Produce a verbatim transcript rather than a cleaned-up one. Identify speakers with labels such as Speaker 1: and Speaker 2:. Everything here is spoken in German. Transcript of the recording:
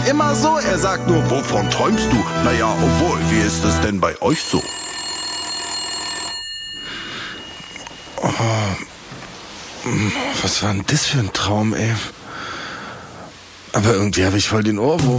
Speaker 1: immer so. Er sagt nur, wovon träumst du? Naja, obwohl, wie ist es denn bei euch so? Oh, was war denn das für ein Traum, ey? Aber irgendwie habe ich voll den Ohrwurm.